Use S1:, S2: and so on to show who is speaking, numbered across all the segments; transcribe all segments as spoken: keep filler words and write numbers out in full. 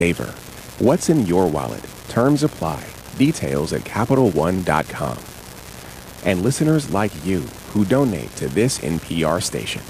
S1: Saver. What's in your wallet? Terms apply. Details at Capital One dot com. And listeners like you who donate to this N P R station.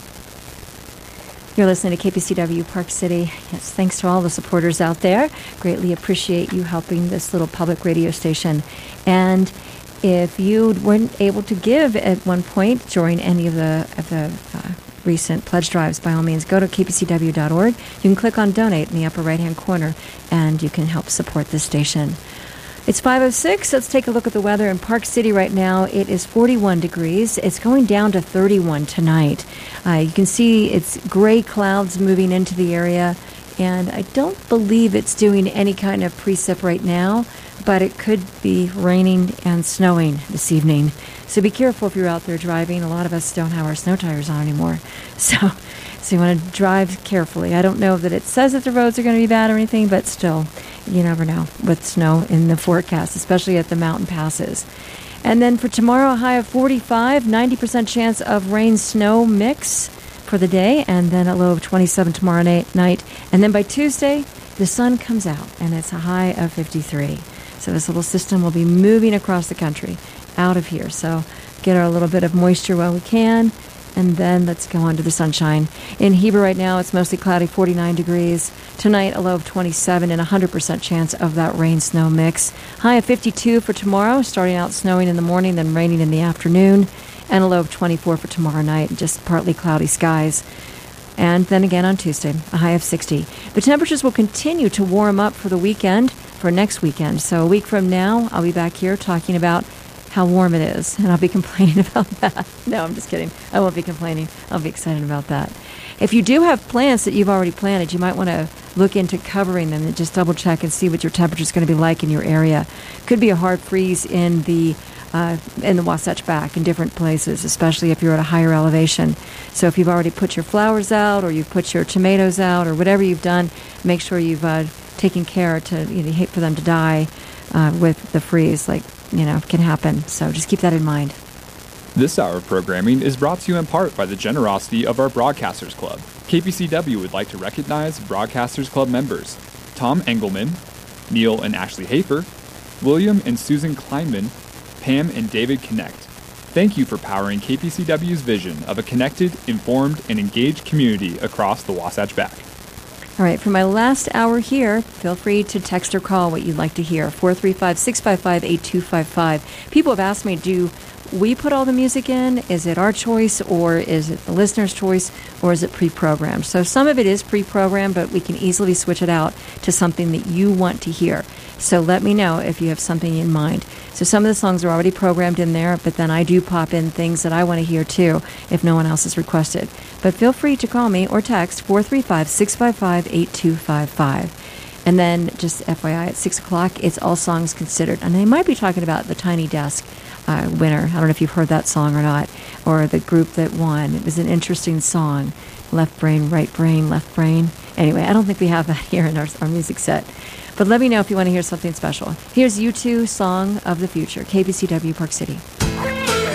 S2: You're listening to K P C W Park City. Yes, thanks to all the supporters out there. Greatly appreciate you helping this little public radio station. And if you weren't able to give at one point during any of the of the uh, recent pledge drives, by all means, go to K P C W dot org. You can click on Donate in the upper right-hand corner, and you can help support this station. It's five oh six. Let's take a look at the weather in Park City right now. It is forty-one degrees. It's going down to thirty-one tonight. Uh, you can see it's gray clouds moving into the area, and I don't believe it's doing any kind of precip right now, but it could be raining and snowing this evening. So be careful if you're out there driving. A lot of us don't have our snow tires on anymore. So, so you want to drive carefully. I don't know that it says that the roads are going to be bad or anything, but still, you never know with snow in the forecast, especially at the mountain passes. And then for tomorrow, a high of forty-five, ninety percent chance of rain-snow mix for the day, and then a low of twenty-seven tomorrow night. And then by Tuesday, the sun comes out, and it's a high of fifty-three. So this little system will be moving across the country out of here. So get our little bit of moisture while we can, and then let's go on to the sunshine. In Heber right now, it's mostly cloudy, forty-nine degrees. Tonight, a low of twenty-seven and a one hundred percent chance of that rain-snow mix. High of fifty-two for tomorrow, starting out snowing in the morning, then raining in the afternoon. And a low of twenty-four for tomorrow night, just partly cloudy skies. And then again on Tuesday, a high of sixty. The temperatures will continue to warm up for the weekend, for next weekend. So a week from now, I'll be back here talking about how warm it is, and I'll be complaining about that. No, I'm just kidding. I won't be complaining. I'll be excited about that. If you do have plants that you've already planted, you might want to look into covering them and just double check and see what your temperature is going to be like in your area. Could be a hard freeze in the uh, in the Wasatch Back in different places, especially if you're at a higher elevation. So if you've already put your flowers out, or you've put your tomatoes out, or whatever you've done, make sure you've uh, taken care to. You know, you hate for them to die uh, with the freeze, like you know, can happen. So just keep that in mind.
S3: This hour of programming is brought to you in part by the generosity of our Broadcasters Club. K P C W would like to recognize Broadcasters Club members Tom Engelman, Neil and Ashley Hafer, William and Susan Kleinman, Pam and David Connect. Thank you for powering K P C W's vision of a connected, informed, and engaged community across the Wasatch Back.
S2: All right, for my last hour here, feel free to text or call what you'd like to hear. four three five, six five five, eight two five five. People have asked me, do we put all the music in? Is it our choice, or is it the listener's choice, or is it pre-programmed? So some of it is pre-programmed, but we can easily switch it out to something that you want to hear. So let me know if you have something in mind. So some of the songs are already programmed in there, but then I do pop in things that I want to hear too if no one else has requested. But feel free to call me or text four three five, six five five, eight two five five. And then just F Y I, at six o'clock, it's All Songs Considered. And they might be talking about the Tiny Desk uh, winner. I don't know if you've heard that song or not, or the group that won. It was an interesting song. Left brain, right brain, left brain. Anyway, I don't think we have that here in our, our music set. But let me know if you want to hear something special. Here's U two, Song of the Future, K B C W Park City.